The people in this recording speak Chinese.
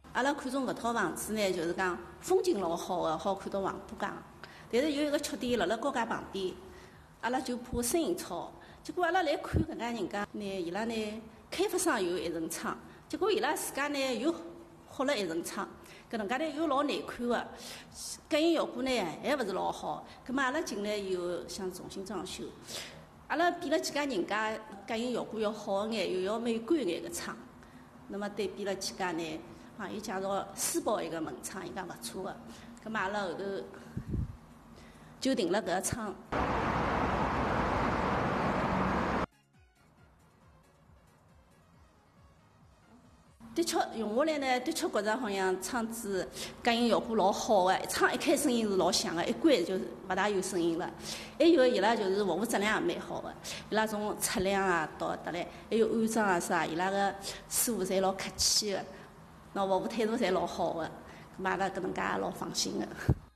阿拉看中搿套房子呢，就是讲风景老好个，好看到黄浦江。但是有一个缺点，辣高架旁边，阿拉就怕声音吵。结果阿拉来看搿家人家呢，伊拉呢开发商有一层窗，结果伊拉自家呢又豁了一层窗，搿能介呢又老难看个，隔音效果呢还勿是老好。葛末阿拉进来以后想重新装修，阿拉比了几家人家隔音效果要好眼，又要美观眼个窗。那么对比了几家呢？伊介绍私包一个门窗，伊讲勿错个，咁嘛阿拉后头就订了搿个窗。的确用下来呢，的确觉着好像窗子隔音效果老好个，窗一开声音是老响个，一关就勿大有声音了。还有伊拉就是服务质量也蛮好个，伊拉从测量啊到得来，还有安装啊啥，伊拉个师傅侪老客气个。那服务态度侪老好个，咁阿拉搿能介也老放心个。